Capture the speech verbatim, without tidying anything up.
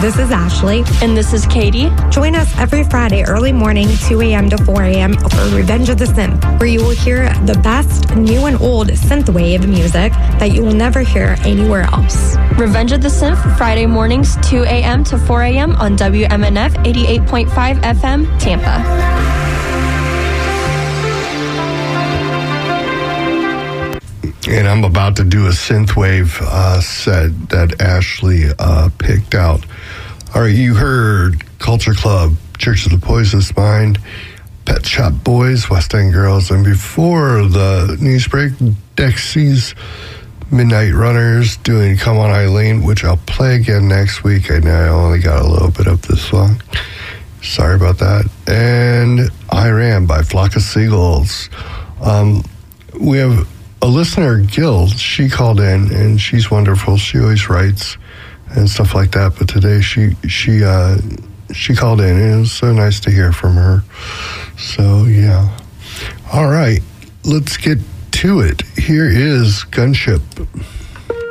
This is Ashley. And this is Katie. Join us every Friday early morning, two a.m. to four a.m. for Revenge of the Synth, where you will hear the best new and old synthwave music that you will never hear anywhere else. Revenge of the Synth, Friday mornings, two a.m. to four a.m. on W M N F eighty-eight point five F M, Tampa. And I'm about to do a synthwave uh, set that Ashley uh, picked out. All right, you heard Culture Club, Church of the Poisonous Mind, Pet Shop Boys, West End Girls, and before the news break, Dexys, Midnight Runners doing Come On Eileen, which I'll play again next week. I know I only got a little bit of this song. Sorry about that. And I Ran by Flock of Seagulls. Um, we have a listener, Gil. She called in, and she's wonderful. She always writes and stuff like that. But today she she uh, she called in, and it was so nice to hear from her. So, yeah. All right, let's get to it. Here is Gunship.